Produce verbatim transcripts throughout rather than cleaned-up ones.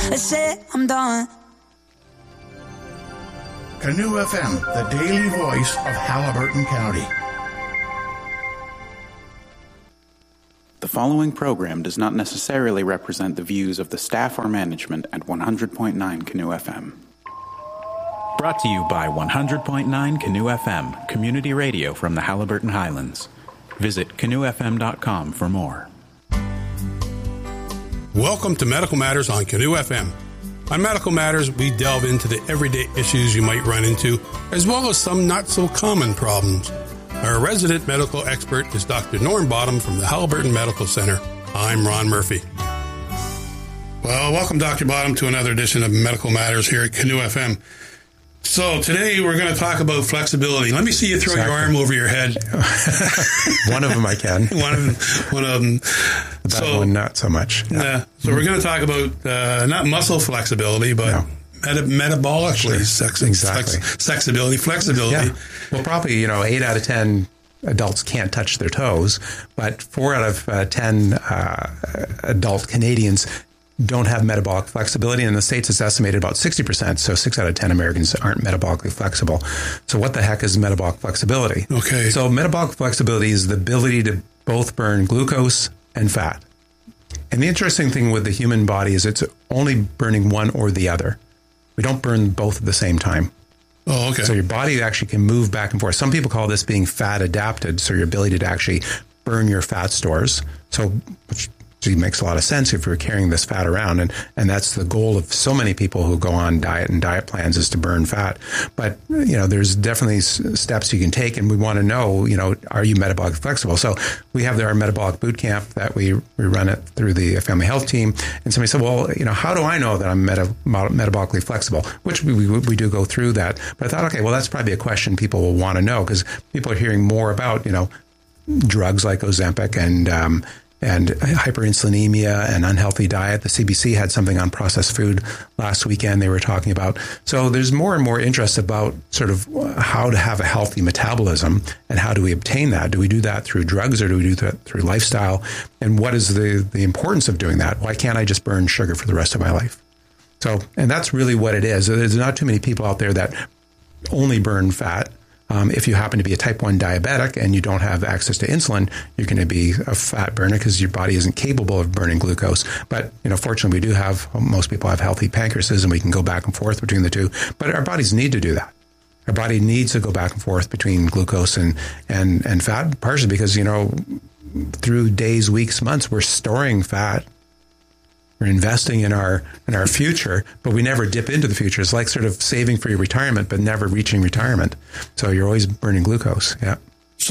That's it, I'm done. Canoe F M, the daily voice of Haliburton County. The following program does not necessarily represent the views of the staff or management at one hundred point nine Canoe F M. Brought to you by one hundred point nine Canoe F M, community radio from the Haliburton Highlands. Visit canoe f m dot com for more. Welcome to Medical Matters on Canoe F M. On Medical Matters, we delve into the everyday issues you might run into, as well as some not-so-common problems. Our resident medical expert is Doctor Norm Bottom from the Haliburton Medical Center. I'm Ron Murphy. Well, welcome, Doctor Bottom, to another edition of Medical Matters here at Canoe F M. So today we're going to talk about flexibility. Let me see you throw exactly. your arm over your head. One of them I can. one of them. One of them. That so, one not so much. Yeah. Uh, so mm-hmm. we're going to talk about uh, not muscle flexibility, but no. meta- metabolically sure. sex- exactly. flex- sexibility, flexibility. Yeah. Well, probably you know eight out of ten adults can't touch their toes, but four out of uh, ten uh, adult Canadians don't have metabolic flexibility. In the States, it's estimated about sixty percent. So six out of ten Americans aren't metabolically flexible. So what the heck is metabolic flexibility? Okay. So metabolic flexibility is the ability to both burn glucose and fat. And the interesting thing with the human body is it's only burning one or the other. We don't burn both at the same time. Oh, okay. So your body actually can move back and forth. Some people call this being fat adapted. So your ability to actually burn your fat stores. So which It makes a lot of sense if you're carrying this fat around. And, and that's the goal of so many people who go on diet and diet plans is to burn fat. But, you know, there's definitely s- steps you can take. And we want to know, you know, are you metabolically flexible? So we have our metabolic boot camp that we, we run it through the family health team. And somebody said, well, you know, how do I know that I'm meta- metabolically flexible? Which we, we, we do go through that. But I thought, okay, well, that's probably a question people will want to know because people are hearing more about, you know, drugs like Ozempic and, um, and hyperinsulinemia and unhealthy diet. The C B C had something on processed food last weekend they were talking about. So there's more and more interest about sort of how to have a healthy metabolism and how do we obtain that? Do we do that through drugs or do we do that through lifestyle? And what is the, the importance of doing that? Why can't I just burn sugar for the rest of my life? So, and that's really what it is. There's not too many people out there that only burn fat. Um, if you happen to be a type one diabetic and you don't have access to insulin, you're going to be a fat burner because your body isn't capable of burning glucose. But, you know, fortunately, we do have, most people have healthy pancreases and we can go back and forth between the two. But our bodies need to do that. Our body needs to go back and forth between glucose and, and, and fat, partially because, you know, through days, weeks, months, we're storing fat. We're investing in our in our future, but we never dip into the future. It's like sort of saving for your retirement, but never reaching retirement. So you're always burning glucose. Yeah. So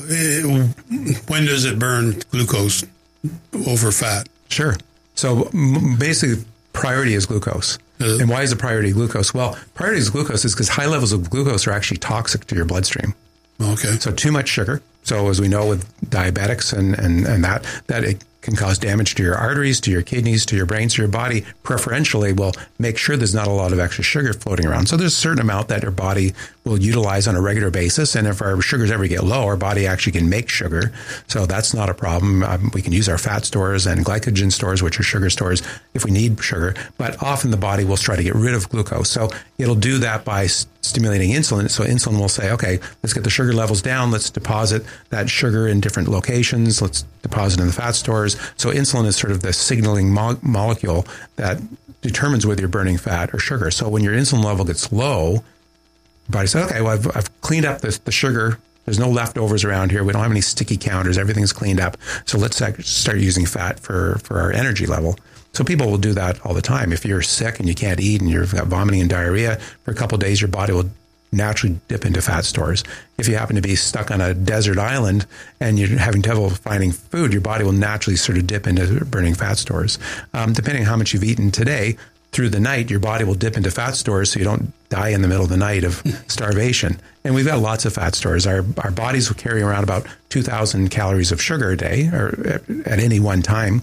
uh, when does it burn glucose over fat? Sure. So m- basically, priority is glucose. Uh, and why is the priority glucose? Well, priority is glucose is because high levels of glucose are actually toxic to your bloodstream. Okay. So too much sugar. So as we know with diabetics and, and, and that, that it can cause damage to your arteries, to your kidneys, to your brains, to your body. Preferentially will make sure there's not a lot of extra sugar floating around. So there's a certain amount that your body will utilize on a regular basis. And if our sugars ever get low, our body actually can make sugar. So that's not a problem. Um, we can use our fat stores and glycogen stores, which are sugar stores, if we need sugar. But often the body will try to get rid of glucose. So it'll do that by st- stimulating insulin. So insulin will say, okay, let's get the sugar levels down. Let's deposit that sugar in different locations. Let's deposit in the fat stores. So insulin is sort of the signaling mo- molecule that determines whether you're burning fat or sugar. So when your insulin level gets low, your body says, okay, well, I've, I've cleaned up the, the sugar. There's no leftovers around here. We don't have any sticky counters. Everything's cleaned up. So let's start using fat for, for our energy level. So people will do that all the time. If you're sick and you can't eat and you've got vomiting and diarrhea for a couple of days, your body will naturally dip into fat stores. If you happen to be stuck on a desert island and you're having trouble finding food, your body will naturally sort of dip into burning fat stores. Um, depending on how much you've eaten today, through the night, your body will dip into fat stores so you don't die in the middle of the night of starvation. And we've got lots of fat stores. Our our bodies will carry around about two thousand calories of sugar a day or at any one time.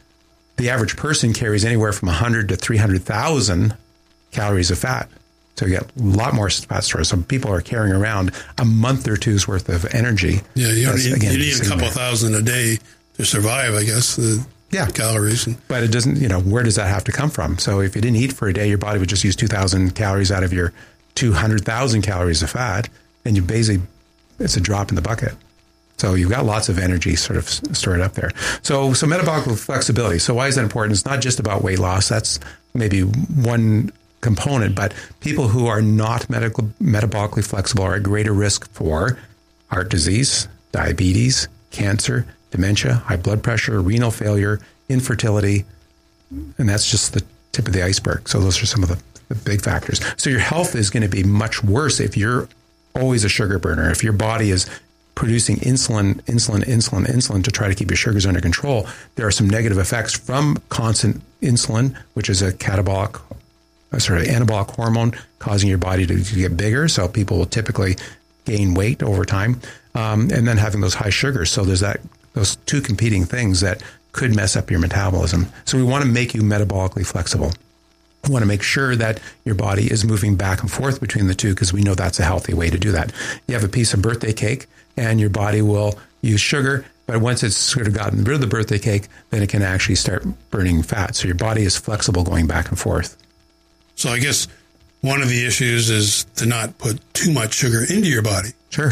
The average person carries anywhere from one hundred to three hundred thousand calories of fat. So you get a lot more fat stores. So people are carrying around a month or two's worth of energy. Yeah, you, need, again, you need a couple there. thousand a day to survive, I guess. Uh, yeah. calories. And, but it doesn't, you know, where does that have to come from? So if you didn't eat for a day, your body would just use two thousand calories out of your two hundred thousand calories of fat, and you basically, it's a drop in the bucket. So you've got lots of energy sort of stored up there. So, so metabolic flexibility. So why is that important? It's not just about weight loss. That's maybe one component, but people who are not medical, metabolically flexible are at greater risk for heart disease, diabetes, cancer, dementia, high blood pressure, renal failure, infertility, and that's just the tip of the iceberg. So those are some of the, the big factors. So your health is going to be much worse if you're always a sugar burner. If your body is producing insulin, insulin, insulin, insulin to try to keep your sugars under control, there are some negative effects from constant insulin, which is a catabolic, a sort of anabolic hormone causing your body to, to get bigger. So people will typically gain weight over time, um, and then having those high sugars. So there's that those two competing things that could mess up your metabolism. So we want to make you metabolically flexible. We want to make sure that your body is moving back and forth between the two because we know that's a healthy way to do that. You have a piece of birthday cake and your body will use sugar, but once it's sort of gotten rid of the birthday cake, then it can actually start burning fat. So your body is flexible going back and forth. So I guess one of the issues is to not put too much sugar into your body. Sure.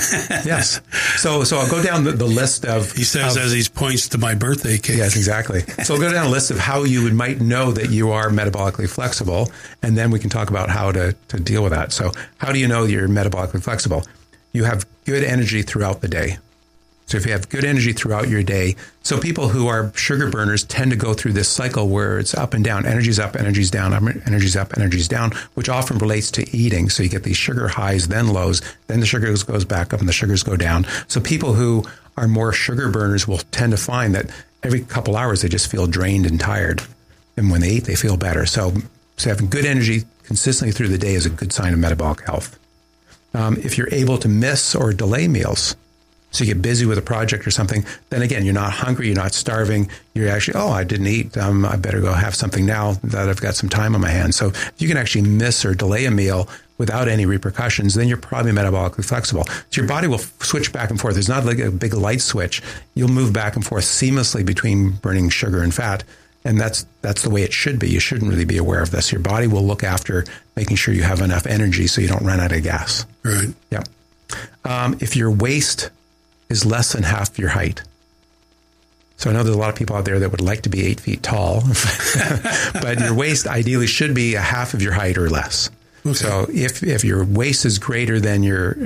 Yes. So so I'll go down the, the list of... He says of, as he points to my birthday cake. Yes, exactly. So I'll go down a list of how you would, might know that you are metabolically flexible, and then we can talk about how to, to deal with that. So how do you know you're metabolically flexible? You have good energy throughout the day. So if you have good energy throughout your day, so people who are sugar burners tend to go through this cycle where it's up and down, energy's up, energy's down, energy's up, energy's down, which often relates to eating. So you get these sugar highs, then lows, then the sugars goes back up and the sugars go down. So people who are more sugar burners will tend to find that every couple hours they just feel drained and tired. And when they eat, they feel better. So, so having good energy consistently through the day is a good sign of metabolic health. Um, if you're able to miss or delay meals, so you get busy with a project or something, then again, you're not hungry, you're not starving. You're actually, oh, I didn't eat. Um, I better go have something now that I've got some time on my hands. So if you can actually miss or delay a meal without any repercussions, then you're probably metabolically flexible. So your body will switch back and forth. There's not like a big light switch. You'll move back and forth seamlessly between burning sugar and fat. And that's that's the way it should be. You shouldn't really be aware of this. Your body will look after making sure you have enough energy so you don't run out of gas. Right. Yeah. Um, if your waist is less than half your height. So I know there's a lot of people out there that would like to be eight feet tall, but your waist ideally should be a half of your height or less. Okay. So if, if your waist is greater than your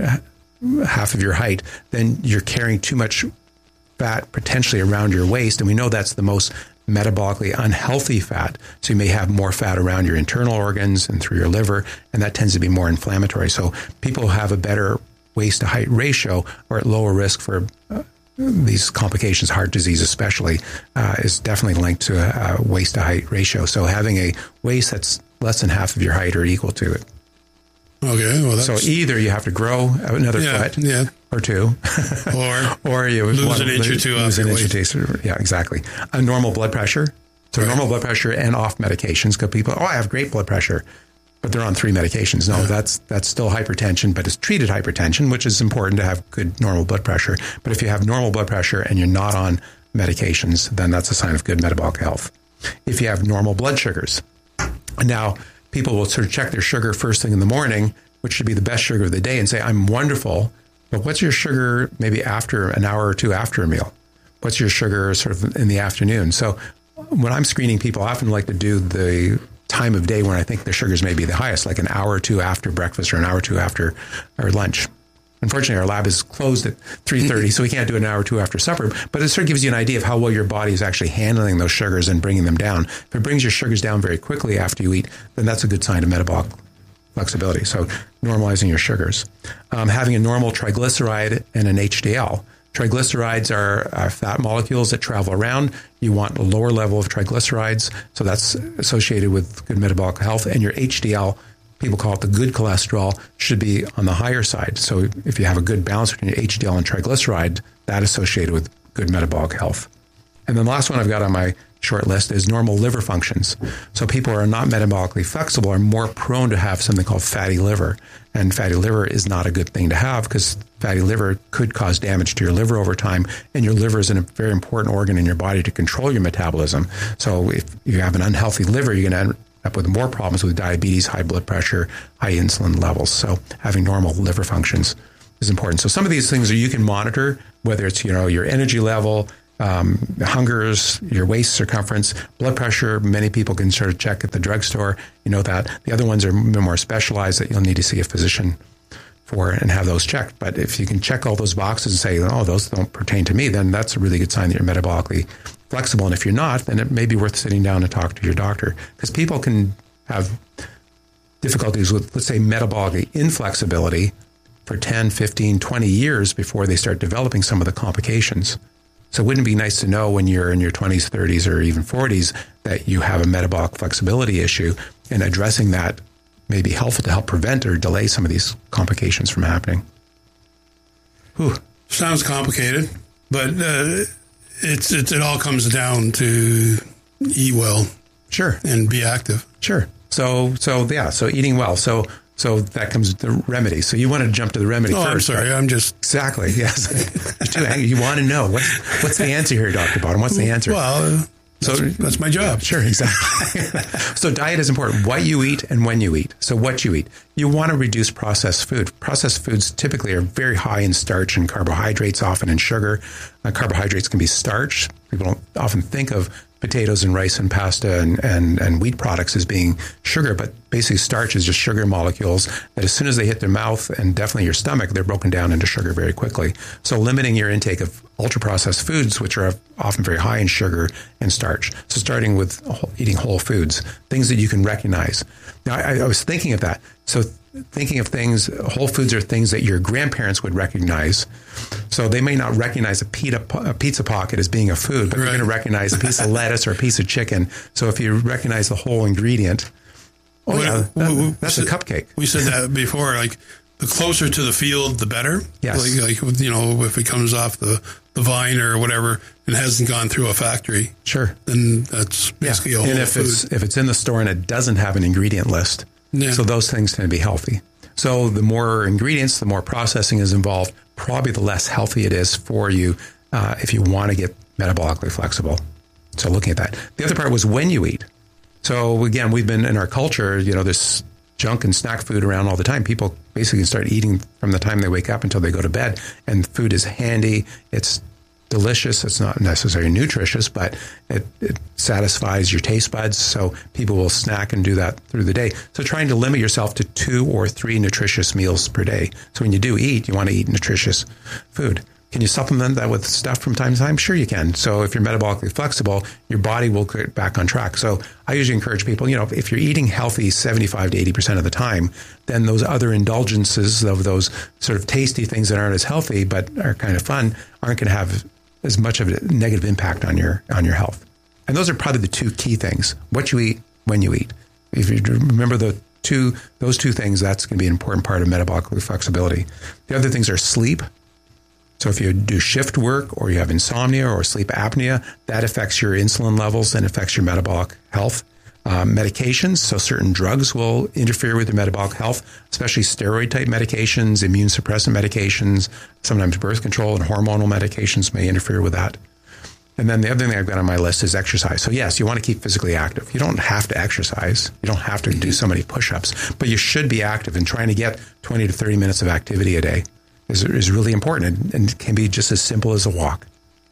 half of your height, then you're carrying too much fat potentially around your waist. And we know that's the most metabolically unhealthy fat. So you may have more fat around your internal organs and through your liver, and that tends to be more inflammatory. So people who have a better waist to height ratio are at lower risk for uh, these complications. Heart disease especially uh, is definitely linked to a, a waist to height ratio. So having a waist that's less than half of your height or equal to it. Okay. Well, that's... So either you have to grow another yeah, foot yeah. or two, or or you lose want an inch or two lose off an your inch waist. or two. Yeah, exactly. A normal blood pressure. So right. Normal blood pressure and off medications. Because people, oh, I have great blood pressure, but they're on three medications. No, yeah. that's that's still hypertension, but it's treated hypertension, which is important to have good normal blood pressure. But if you have normal blood pressure and you're not on medications, then that's a sign of good metabolic health. If you have normal blood sugars, now people will sort of check their sugar first thing in the morning, which should be the best sugar of the day, and say, I'm wonderful, but what's your sugar maybe after an hour or two after a meal? What's your sugar sort of in the afternoon? So when I'm screening people, I often like to do the time of day when I think the sugars may be the highest, like an hour or two after breakfast or an hour or two after our lunch. Unfortunately, our lab is closed at three thirty, so we can't do it an hour or two after supper, but it sort of gives you an idea of how well your body is actually handling those sugars and bringing them down. If it brings your sugars down very quickly after you eat, then that's a good sign of metabolic flexibility. So normalizing your sugars. Um, having a normal triglyceride and an H D L. Triglycerides are, are fat molecules that travel around. You want a lower level of triglycerides, so that's associated with good metabolic health. And your H D L, people call it the good cholesterol, should be on the higher side. So if you have a good balance between your H D L and triglyceride, that associated with good metabolic health. And then the last one I've got on my short list is normal liver functions. So people who are not metabolically flexible are more prone to have something called fatty liver. And fatty liver is not a good thing to have because fatty liver could cause damage to your liver over time. And your liver is a very important organ in your body to control your metabolism. So if you have an unhealthy liver, you're going to end up with more problems with diabetes, high blood pressure, high insulin levels. So having normal liver functions is important. So some of these things are you can monitor, whether it's, you know, your energy level, um, hungers, your waist circumference, blood pressure. Many people can sort of check at the drugstore. You know that. The other ones are more specialized that you'll need to see a physician for and have those checked. But if you can check all those boxes and say, oh, those don't pertain to me, then that's a really good sign that you're metabolically flexible. And if you're not, then it may be worth sitting down and talk to your doctor, because people can have difficulties with, let's say, metabolic inflexibility for ten, fifteen, twenty years before they start developing some of the complications. So wouldn't it be nice to know when you're in your twenties, thirties, or even forties that you have a metabolic flexibility issue, and addressing that may be helpful to help prevent or delay some of these complications from happening. Whew. Sounds complicated, but uh, it's, it's it all comes down to eat well. Sure. And be active. Sure. So, so yeah, so eating well. So, so that comes to the remedy. So you want to jump to the remedy oh, first. I'm sorry. I'm just... Exactly, yes. You want to know. What's, what's the answer here, Doctor Bottom? What's the answer? Well... So that's, that's my job. Sure, exactly. So diet is important. What you eat and when you eat. So what you eat. You want to reduce processed food. Processed foods typically are very high in starch and carbohydrates, often in sugar. Uh, carbohydrates can be starch. People don't often think of potatoes and rice and pasta and, and, and wheat products as being sugar, but basically starch is just sugar molecules that as soon as they hit their mouth and definitely your stomach, they're broken down into sugar very quickly. So limiting your intake of ultra-processed foods, which are often very high in sugar and starch. So starting with eating whole foods, things that you can recognize. Now, I, I was thinking of that. So thinking of things, whole foods are things that your grandparents would recognize. So they may not recognize a pita, a pizza pocket as being a food, but right. They're going to recognize a piece of lettuce or a piece of chicken. So if you recognize the whole ingredient, oh well, yeah, that, we, we, that's we a said, cupcake. We said that before, like the closer to the field, the better. Yes. Like, like you know, if it comes off the, the vine or whatever and hasn't gone through a factory, sure, then that's basically yeah. a whole and if food. It's, if it's in the store and it doesn't have an ingredient list, yeah. So those things tend to be healthy. So the more ingredients, the more processing is involved, probably the less healthy it is for you uh, if you want to get metabolically flexible. So looking at that. The other part was when you eat. So again, we've been in our culture, you know, this junk and snack food around all the time. People basically start eating from the time they wake up until they go to bed, and food is handy. It's delicious. It's not necessarily nutritious, but it, it satisfies your taste buds. So people will snack and do that through the day. So trying to limit yourself to two or three nutritious meals per day. So when you do eat, you want to eat nutritious food. Can you supplement that with stuff from time to time? Sure you can. So if you're metabolically flexible, your body will get back on track. So I usually encourage people, you know, if you're eating healthy seventy-five to eighty percent of the time, then those other indulgences of those sort of tasty things that aren't as healthy but are kind of fun aren't going to have as much of a negative impact on your on your health. And those are probably the two key things: what you eat, when you eat. If you remember the two, those two things, that's going to be an important part of metabolic flexibility. The other things are sleep. So if you do shift work or you have insomnia or sleep apnea, that affects your insulin levels and affects your metabolic health. Uh, medications, so certain drugs will interfere with your metabolic health, especially steroid-type medications, immune suppressant medications, sometimes birth control and hormonal medications may interfere with that. And then the other thing I've got on my list is exercise. So yes, you want to keep physically active. You don't have to exercise. You don't have to do so many push-ups, but you should be active, and trying to get twenty to thirty minutes of activity a day is, is really important, and, and can be just as simple as a walk,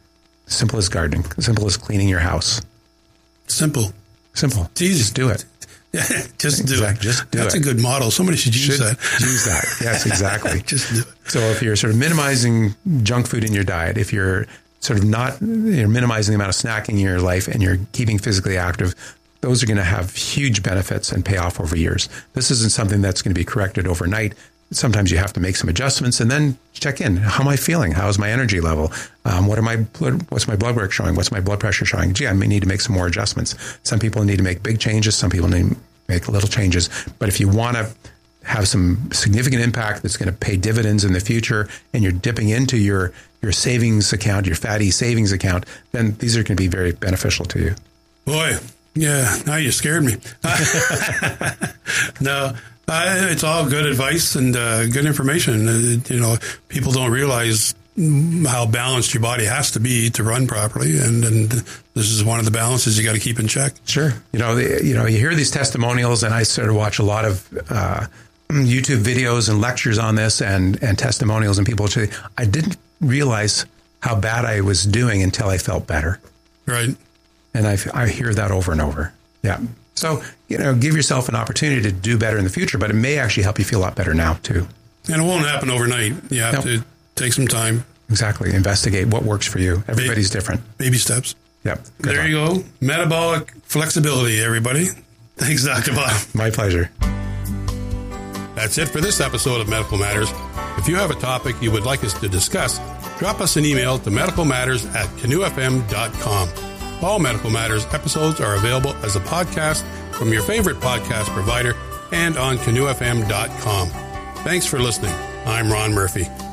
simple as gardening, simple as cleaning your house. Simple. Simple. It's easy. Just do it. Yeah, just do exactly. it. Just do That's it. a good model. Somebody should use should that. Use that. Yes, exactly. Just do it. So if you're sort of minimizing junk food in your diet, if you're sort of not, you're minimizing the amount of snacking in your life, and you're keeping physically active, those are going to have huge benefits and pay off over years. This isn't something that's going to be corrected overnight. Sometimes you have to make some adjustments and then check in. How am I feeling? How's my energy level? Um, what are my blood, what's my blood work showing? What's my blood pressure showing? Gee, I may need to make some more adjustments. Some people need to make big changes. Some people need to make little changes. But if you want to have some significant impact that's going to pay dividends in the future, and you're dipping into your, your savings account, your fatty savings account, then these are going to be very beneficial to you. Boy, yeah, now you scared me. No. Uh, it's all good advice and uh, good information. Uh, you know, people don't realize how balanced your body has to be to run properly, and, and this is one of the balances you got to keep in check. Sure. You know, the, you know, you hear these testimonials, and I sort of watch a lot of uh, YouTube videos and lectures on this, and and testimonials, and people say, I didn't realize how bad I was doing until I felt better. Right. And I, I hear that over and over. Yeah. So, you know, give yourself an opportunity to do better in the future, but it may actually help you feel a lot better now, too. And it won't happen overnight. You have nope. to take some time. Exactly. Investigate what works for you. Everybody's baby, different. Baby steps. Yep. Good there luck. You go. Metabolic flexibility, everybody. Thanks, Doctor Bob. My pleasure. That's it for this episode of Medical Matters. If you have a topic you would like us to discuss, drop us an email to medicalmatters at canoe f m dot com. All Medical Matters episodes are available as a podcast from your favorite podcast provider and on canoe f m dot com. Thanks for listening. I'm Ron Murphy.